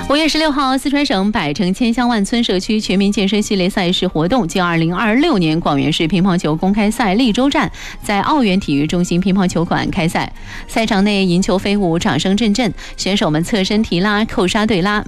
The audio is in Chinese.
5月16号，四川省百城千乡万村社区全民健身系列赛事活动暨2026年广元市乒乓球公开赛利州站在奥园体育中心乒乓球馆开赛。赛场内银球飞舞，掌声阵阵，选手们侧身提拉、扣杀对拉，